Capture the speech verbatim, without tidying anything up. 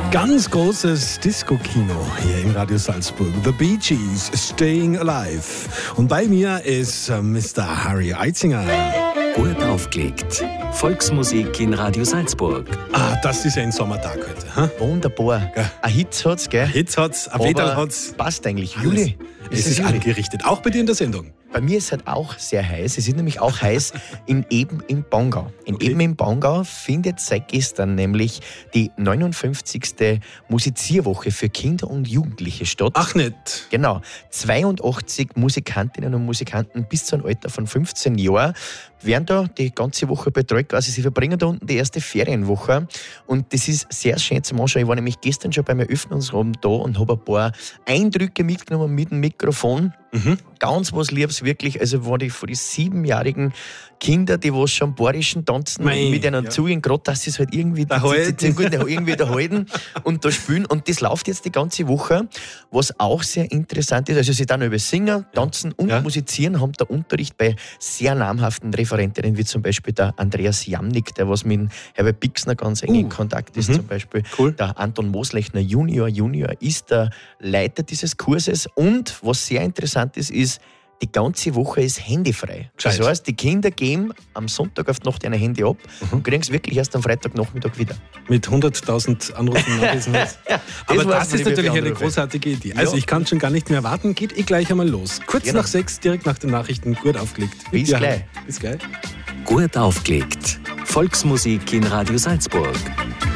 Ganz großes Disco-Kino hier im Radio Salzburg. The Bee Gees, Staying Alive. Und bei mir ist äh, Mister Harry Eitzinger. Gut aufgelegt. Volksmusik in Radio Salzburg. Ah, das ist ja ein Sommertag heute. Hm? Wunderbar. Gell. Ein Hit hat's, gell? Hits hat's, ein Aber Wetter hat's. passt eigentlich. Alles. Juli. Es ist Juli. angerichtet. Auch bei dir in der Sendung. Bei mir ist es halt auch sehr heiß. Es ist nämlich auch heiß in Eben im Bongau. In Okay. Eben im Bongau findet seit gestern nämlich die neunundfünfzigste Musizierwoche für Kinder und Jugendliche statt. Ach nicht. Genau. zweiundachtzig Musikantinnen und Musikanten bis zu einem Alter von fünfzehn Jahren werden da die ganze Woche betreut. Quasi, sie verbringen da unten die erste Ferienwoche. Und das ist sehr schön zum Anschauen. Ich war nämlich gestern schon beim Eröffnungsabend da und habe ein paar Eindrücke mitgenommen mit dem Mikrofon. Mhm. Ganz was Liebes, wirklich. Also, war die von den siebenjährigen Kinder, die was schon bayerischen tanzen, Mei, mit einem ja. Zug, gerade, dass sie es halt irgendwie Da halten. gut, irgendwie da halten und da spielen. Und das läuft jetzt die ganze Woche. Was auch sehr interessant ist, also sie dann über Singen, Tanzen und Ja. Musizieren, haben der Unterricht bei sehr namhaften Referentinnen, wie zum Beispiel der Andreas Jamnik, der was mit Herbert Bixner ganz eng in Uh. Kontakt ist, Mhm. zum Beispiel. Cool. Der Anton Moslechner Junior, Junior ist der Leiter dieses Kurses. Und was sehr interessant ist, ist, die ganze Woche ist handyfrei. Gescheit. Das heißt, die Kinder geben am Sonntag auf die Nacht ein Handy ab und kriegen es wirklich erst am Freitagnachmittag wieder. Mit hunderttausend Anrufen. Nachwesenheit. Aber weiß das man ist nicht, wie natürlich viele eine Anrufe. großartige Idee. Also Ja. ich kann schon gar nicht mehr warten. Geht eh gleich einmal los. Kurz Genau. nach sechs, direkt nach den Nachrichten, gut aufgelegt. Bis Ja. gleich. Bis gleich. Gut aufgelegt. Volksmusik in Radio Salzburg.